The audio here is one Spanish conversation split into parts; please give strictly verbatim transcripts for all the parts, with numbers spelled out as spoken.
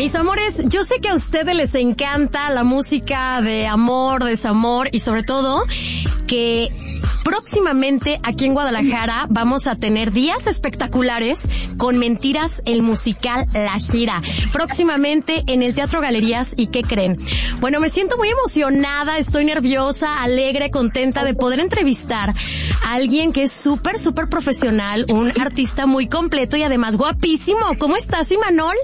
Mis amores, yo sé que a ustedes les encanta la música de amor, desamor y sobre todo que próximamente aquí en Guadalajara vamos a tener días espectaculares con Mentiras, el musical La Gira. Próximamente en el Teatro Galerías. ¿Y qué creen? Bueno, me siento muy emocionada, estoy nerviosa, alegre, contenta de poder entrevistar a alguien que es súper, súper profesional, un artista muy completo y además guapísimo. ¿Cómo estás, Imanol?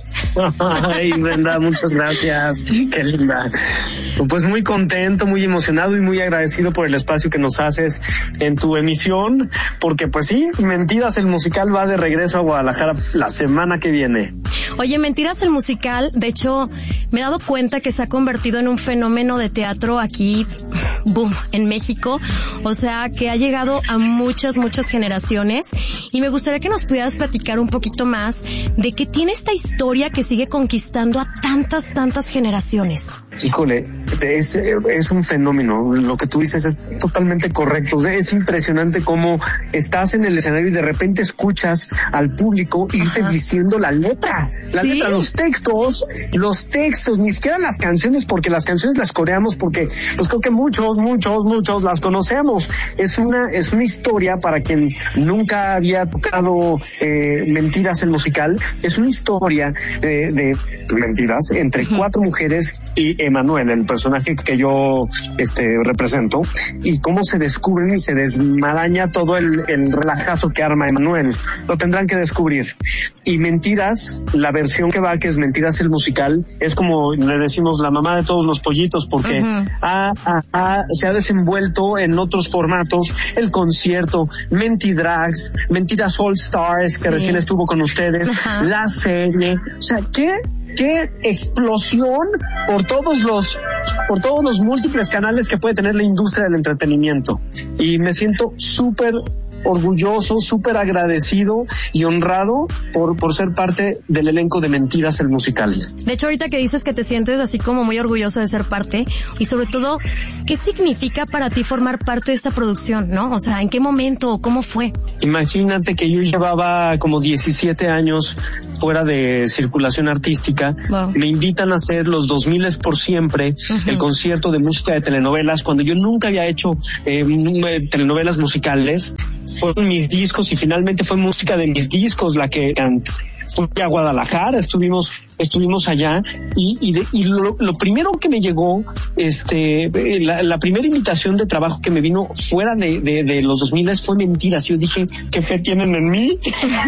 Ay, Brenda, muchas gracias. Qué linda. Pues muy contento, muy emocionado y muy agradecido por el espacio que nos haces en tu emisión, porque pues sí, Mentiras, el musical va de regreso a Guadalajara la semana que viene. Oye, Mentiras, el musical, de hecho, me he dado cuenta que se ha convertido en un fenómeno de teatro aquí, boom, en México. O sea, que ha llegado a muchas, muchas generaciones. Y me gustaría que nos pudieras platicar un poquito más de qué tiene esta historia que sigue conquistando a tantas, tantas generaciones. Híjole, es, es un fenómeno. Lo que tú dices es totalmente correcto. Es impresionante cómo estás en el escenario y de repente escuchas al público irte Ajá. diciendo la letra. La ¿Sí? letra, los textos, los textos, ni siquiera las canciones, porque las canciones las coreamos porque pues creo que muchos, muchos, muchos las conocemos. Es una, es una historia para quien nunca había tocado eh, Mentiras, el musical. Es una historia eh, de mentiras entre uh-huh. cuatro mujeres y Emanuel, el personaje que yo este represento, y cómo se descubren y se desmaraña todo el, el relajazo que arma Emanuel. Lo tendrán que descubrir. Y Mentiras, la versión que va, que es Mentiras, el musical, es como le decimos la mamá de todos los pollitos, porque uh-huh. ha, ha, ha, se ha desenvuelto en otros formatos, el concierto, Mentidrags, Mentiras All Stars, que sí. recién estuvo con ustedes, uh-huh. la serie, o sea, ¿qué? qué explosión por todos los por todos los múltiples canales que puede tener la industria del entretenimiento. Y me siento súper orgulloso, súper agradecido y honrado por, por ser parte del elenco de Mentiras, el musical. De hecho, ahorita que dices que te sientes así como muy orgulloso de ser parte, y sobre todo, ¿qué significa para ti formar parte de esta producción, no? O sea, ¿en qué momento o cómo fue? Imagínate que yo llevaba como diecisiete años fuera de circulación artística. Wow. Me invitan a hacer los dos mil por siempre, uh-huh. el concierto de música de telenovelas, cuando yo nunca había hecho eh, telenovelas musicales. Fueron mis discos y finalmente fue música de mis discos la que canté. Fui a Guadalajara, estuvimos estuvimos allá y y, de, y lo, lo primero que me llegó, este la, la primera invitación de trabajo que me vino fuera de, de, de los dos mil fue Mentiras. Yo dije, ¿qué fe tienen en mí?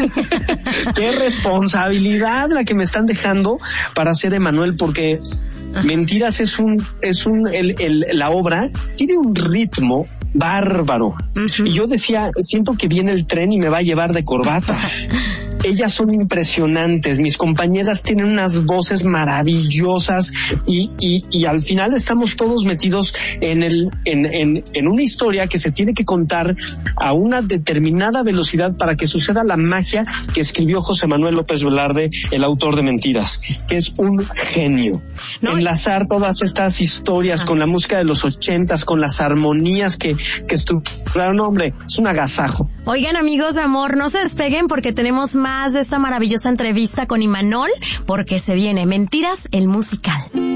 Qué responsabilidad la que me están dejando para ser Emanuel, porque Mentiras es un es un el, el la obra tiene un ritmo bárbaro. Uh-huh. Y yo decía, siento que viene el tren y me va a llevar de corbata. Ellas son impresionantes, mis compañeras tienen unas voces maravillosas y, y, y al final estamos todos metidos en el, en, en, en una historia que se tiene que contar a una determinada velocidad para que suceda la magia que escribió José Manuel López Velarde, el autor de Mentiras, que es un genio. No. Enlazar todas estas historias ah. con la música de los ochentas, con las armonías que, que estructuraron, hombre, es un agasajo. Oigan, amigos de amor, no se despeguen porque tenemos más de esta maravillosa entrevista con Imanol, porque se viene Mentiras, el musical.